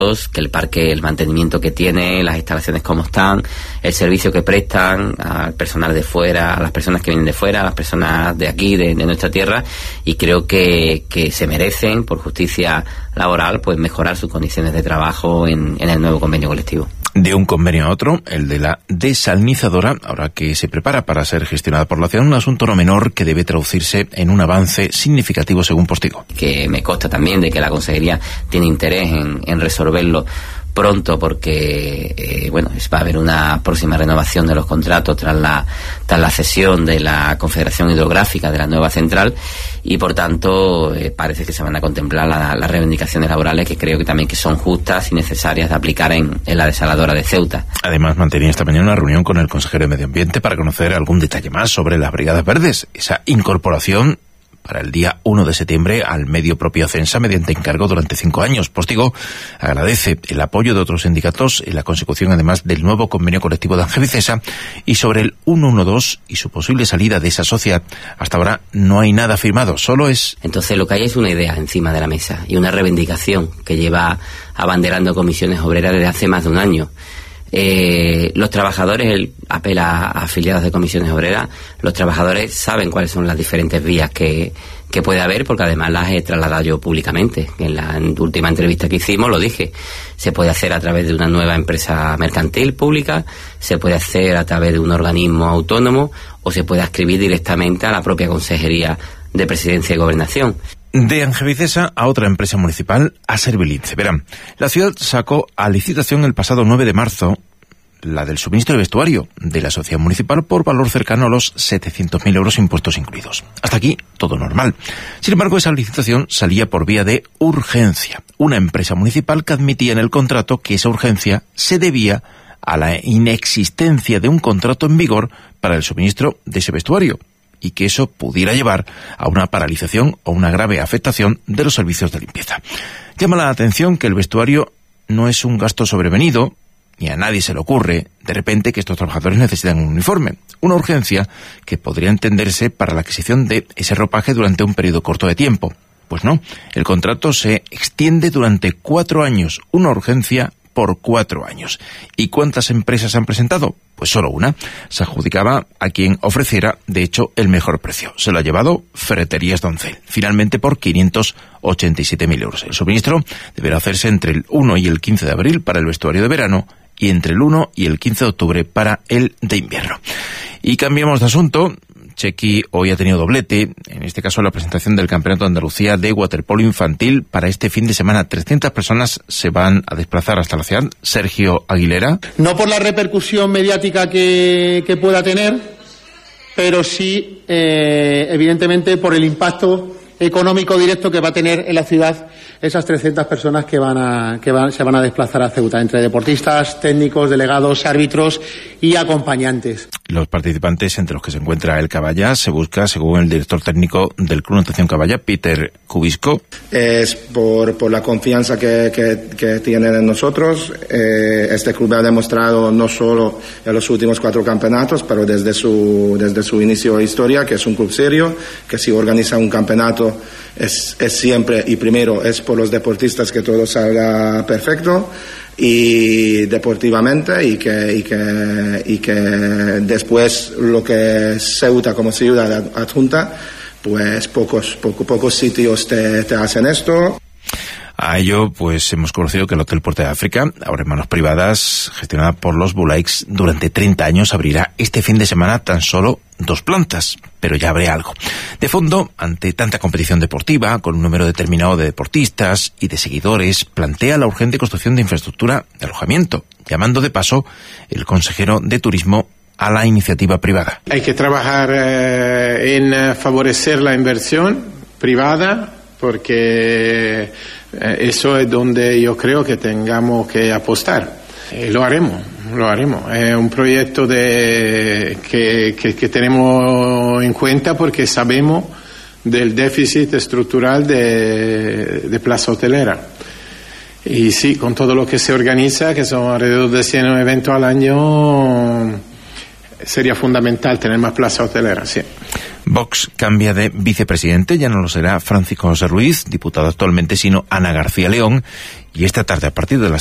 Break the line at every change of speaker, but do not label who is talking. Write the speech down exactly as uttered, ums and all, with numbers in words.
que el parque, el mantenimiento que tiene, las instalaciones como están, el servicio que prestan al personal de fuera, a las personas que vienen de fuera, a las personas de aquí, de, de nuestra tierra, y creo que, que se merecen, por justicia laboral, pues mejorar sus condiciones de trabajo en, en el nuevo convenio colectivo.
De un convenio a otro, el de la desalinizadora, ahora que se prepara para ser gestionada por la ciudad, un asunto no menor que debe traducirse en un avance significativo según Postigo.
Que me consta también de que la Consejería tiene interés en, en resolverlo pronto, porque eh, bueno, va a haber una próxima renovación de los contratos tras la tras la cesión de la Confederación Hidrográfica de la nueva central, y por tanto eh, parece que se van a contemplar la, las reivindicaciones laborales, que creo que también que son justas y necesarias de aplicar en, en la desaladora de Ceuta.
Además, mantenía esta mañana una reunión con el consejero de Medio Ambiente para conocer algún detalle más sobre las Brigadas Verdes, esa incorporación para el día uno de septiembre al medio propio Censa mediante encargo durante cinco años. Postigo agradece el apoyo de otros sindicatos en la consecución, además, del nuevo convenio colectivo de Angevicesa, y sobre el ciento doce y su posible salida de esa sociedad. Hasta ahora no hay nada firmado, solo es...
Entonces lo que hay es una idea encima de la mesa y una reivindicación que lleva abanderando Comisiones Obreras desde hace más de un año. Eh, los trabajadores, él apela a afiliados de Comisiones Obreras, los trabajadores saben cuáles son las diferentes vías que, que puede haber, porque además las he trasladado yo públicamente. En la última entrevista que hicimos lo dije: se puede hacer a través de una nueva empresa mercantil pública, se puede hacer a través de un organismo autónomo, o se puede adscribir directamente a la propia Consejería de Presidencia y Gobernación.
De Angevicesa a otra empresa municipal, a Servilince. Verán, la ciudad sacó a licitación el pasado nueve de marzo la del suministro de vestuario de la sociedad municipal por valor cercano a los setecientos mil euros, impuestos incluidos. Hasta aquí todo normal. Sin embargo, esa licitación salía por vía de urgencia. Una empresa municipal que admitía en el contrato que esa urgencia se debía a la inexistencia de un contrato en vigor para el suministro de ese vestuario, y que eso pudiera llevar a una paralización o una grave afectación de los servicios de limpieza. Llama la atención que el vestuario no es un gasto sobrevenido, ni a nadie se le ocurre de repente que estos trabajadores necesitan un uniforme, una urgencia que podría entenderse para la adquisición de ese ropaje durante un periodo corto de tiempo. Pues no, el contrato se extiende durante cuatro años, una urgencia por cuatro años. ¿Y cuántas empresas han presentado? Pues solo una. Se adjudicaba a quien ofreciera, de hecho, el mejor precio. Se lo ha llevado Ferreterías Doncel, finalmente por quinientos ochenta y siete mil euros. El suministro deberá hacerse entre el uno y el quince de abril para el vestuario de verano, y entre el uno y el quince de octubre para el de invierno. Y cambiamos de asunto. Chequi hoy ha tenido doblete, en este caso la presentación del Campeonato de Andalucía de waterpolo infantil para este fin de semana. trescientas personas se van a desplazar hasta la ciudad. Sergio Aguilera.
No por la repercusión mediática que, que pueda tener, pero sí, eh, evidentemente, por el impacto económico directo que va a tener en la ciudad esas trescientas personas que van a que van, se van a desplazar a Ceuta, entre deportistas, técnicos, delegados, árbitros y acompañantes.
Los participantes, entre los que se encuentra el Caballa, se busca, según el director técnico del Club Natación Caballa, Peter Cubisco.
Es por, por la confianza que, que, que tienen en nosotros. Eh, este club ha demostrado no solo en los últimos cuatro campeonatos, pero desde su, desde su inicio de historia, que es un club serio, que si organiza un campeonato es, es siempre, y primero, es por los deportistas que todo salga perfecto, y deportivamente, y que, y que, y que después lo que Ceuta como ciudad adjunta, pues pocos, poco, pocos sitios te, te hacen esto.
A ello, pues hemos conocido que el Hotel Puerto de África, ahora en manos privadas, gestionada por los Bulaix durante treinta años, abrirá este fin de semana tan solo dos plantas, pero ya habrá algo. De fondo, ante tanta competición deportiva, con un número determinado de deportistas y de seguidores, plantea la urgente construcción de infraestructura de alojamiento, llamando de paso el consejero de Turismo a la iniciativa privada.
Hay que trabajar eh, en favorecer la inversión privada, porque eh, eso es donde yo creo que tengamos que apostar. Eh, lo haremos, lo haremos. Es un proyecto de, que, que, que tenemos en cuenta porque sabemos del déficit estructural de, de plaza hotelera. Y sí, con todo lo que se organiza, que son alrededor de cien eventos al año, sería fundamental tener más plaza hotelera, sí.
Vox cambia de vicepresidente, ya no lo será Francisco José Ruiz, diputado actualmente, sino Ana García León, y esta tarde, a partir de las